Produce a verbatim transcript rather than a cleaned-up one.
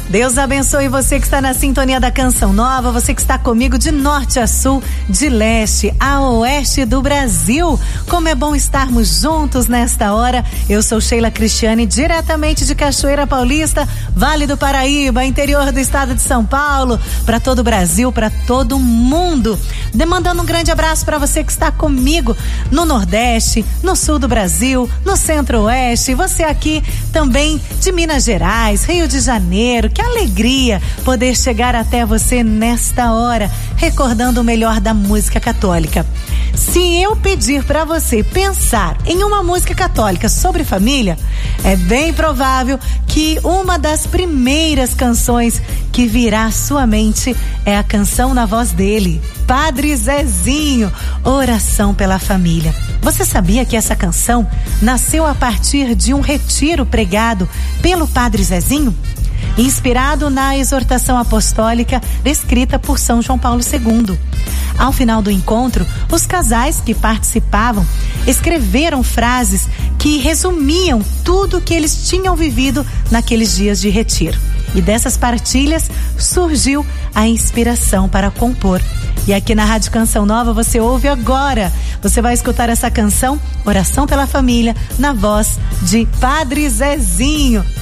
Deus abençoe você que está na sintonia da Canção Nova, você que está comigo de norte a sul, de leste a oeste do Brasil. Como é bom estarmos juntos nesta hora. Eu sou Sheila Cristiane, diretamente de Cachoeira Paulista, Vale do Paraíba, interior do estado de São Paulo, para todo o Brasil, para todo mundo. Demandando um grande abraço para você que está comigo no Nordeste, no sul do Brasil, no Centro-Oeste, você aqui também de Minas Gerais, Rio de Janeiro. Que alegria poder chegar até você nesta hora, recordando o melhor da música católica. Se eu pedir para você pensar em uma música católica sobre família, é bem provável que uma das primeiras canções que virá à sua mente é a canção na voz dele, Padre Zezinho, Oração pela Família. Você sabia que essa canção nasceu a partir de um retiro pregado pelo Padre Zezinho? Inspirado na exortação apostólica escrita por São João Paulo segundo. Ao final do encontro, os casais que participavam escreveram frases que resumiam tudo o que eles tinham vivido naqueles dias de retiro. E dessas partilhas surgiu a inspiração para compor. E aqui na Rádio Canção Nova você ouve agora. Você vai escutar essa canção, Oração pela Família, na voz de Padre Zezinho.